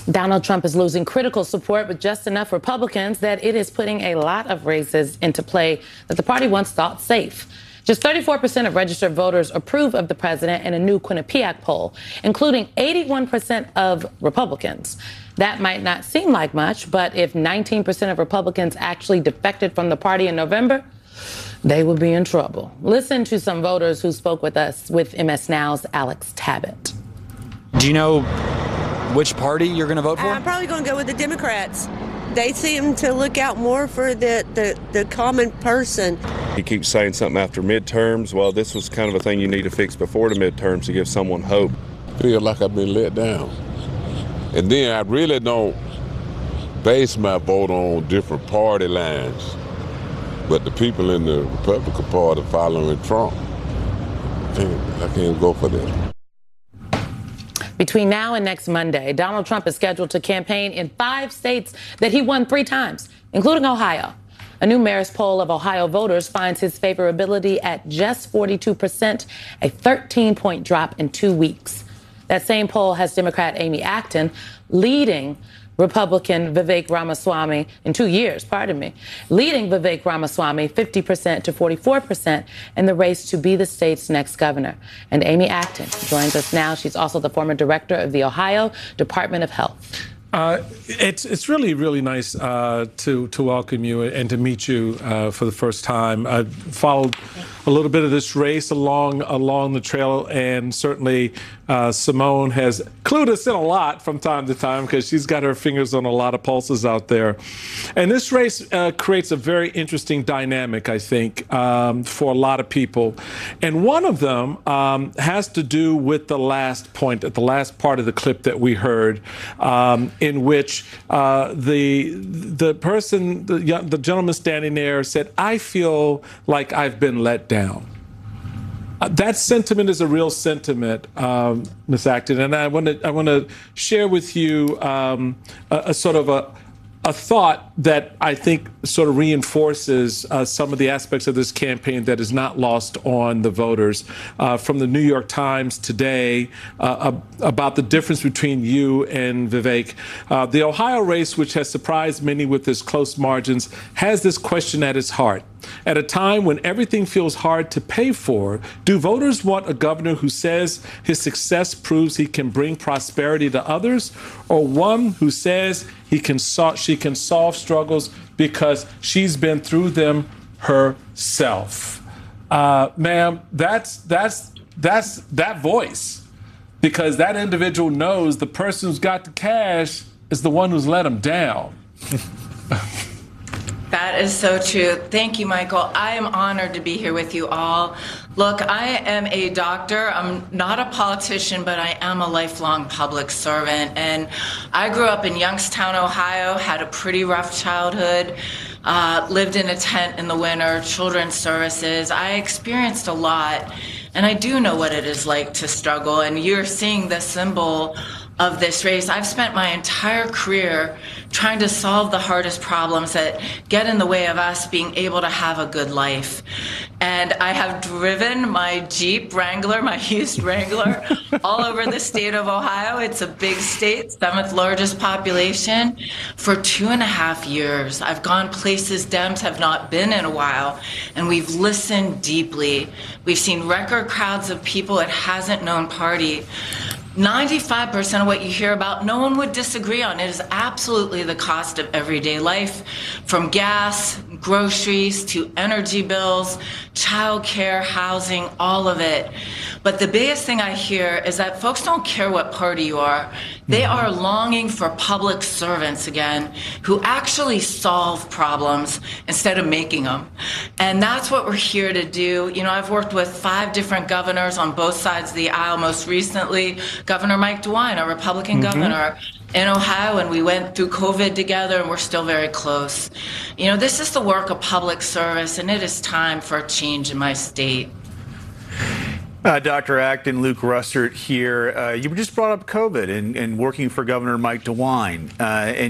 Donald Trump is losing critical support with just enough Republicans that it is putting a lot of races into play that the party once thought safe. Just 34% of registered voters approve of the president in a new Quinnipiac poll, including 81% of Republicans. That might not seem like much, but if 19% of Republicans actually defected from the party in November, they would be in trouble. Listen to some voters who spoke with us with MS Now's Alex Tabbitt. Do you know which party you're going to vote for? I'm probably going to go with the Democrats. They seem to look out more for the common person. He keeps saying something after midterms. Well, this was kind of a thing you need to fix before the midterms to give someone hope. I feel like I've been let down. And then I really don't base my vote on different party lines. But the people in the Republican Party following Trump, I can't go for that. Between now and next Monday, Donald Trump is scheduled to campaign in 5 states that he won 3 times, including Ohio. A new Marist poll of Ohio voters finds his favorability at just 42%, a 13-point drop in 2 weeks. That same poll has Democrat Amy Acton leading Republican Vivek Ramaswamy in 2 years, leading Vivek Ramaswamy 50% to 44% in the race to be the state's next governor. And Amy Acton joins us now. She's also the former director of the Ohio Department of Health. It's really, really nice to welcome you and to meet you for the first time. I followed a little bit of this race along the trail, and certainly Simone has clued us in a lot from time to time because she's got her fingers on a lot of pulses out there. And this race creates a very interesting dynamic, I think, for a lot of people. And one of them has to do with the last point, at the last part of the clip that we heard, in which the person, the gentleman standing there said, "I feel like I've been let down." That sentiment is a real sentiment, Ms. Acton, and I want to share with you a sort of a thought that I think sort of reinforces some of the aspects of this campaign that is not lost on the voters. From the New York Times today about the difference between you and Vivek. The Ohio race, which has surprised many with its close margins, has this question at its heart. At a time when everything feels hard to pay for, do voters want a governor who says his success proves he can bring prosperity to others, or one who says she can solve struggles because she's been through them herself? Ma'am, that's that voice, because that individual knows the person who's got the cash is the one who's let him down. That is so true. Thank you, Michael. I am honored to be here with you all. Look, I am a doctor. I'm not a politician, but I am a lifelong public servant. And I grew up in Youngstown, Ohio, had a pretty rough childhood, lived in a tent in the winter, children's services. I experienced a lot, and I do know what it is like to struggle. And you're seeing the symbol of this race. I've spent my entire career trying to solve the hardest problems that get in the way of us being able to have a good life. And I have driven my Jeep Wrangler, my used Wrangler, all over the state of Ohio. It's a big state, 7th largest population, for 2.5 years. I've gone places Dems have not been in a while, and we've listened deeply. We've seen record crowds of people it hasn't known party. 95% of what you hear about, no one would disagree on. It is absolutely the cost of everyday life, from gas, groceries, to energy bills, childcare, housing, all of it. But the biggest thing I hear is that folks don't care what party you are. They are longing for public servants again who actually solve problems instead of making them. And that's what we're here to do. You know, I've worked with 5 different governors on both sides of the aisle, most recently Governor Mike DeWine, a Republican governor in Ohio, and we went through COVID together, and we're still very close. You know, this is the work of public service, and it is time for a change in my state. Dr. Acton, Luke Russert here. You just brought up COVID and working for Governor Mike DeWine. And